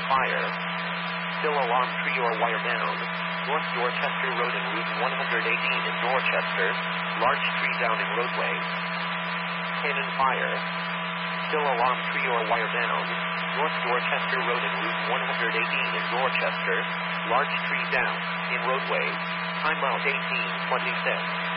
fire. Still alarm tree or wire down. North Dorchester Road and Route 118 in Dorchester. Large tree down in roadway. Cannon fire. Still alarm tree or wire down. North Dorchester Road and Route 118 in Dorchester. Large tree down in roadway. Time out 18:26.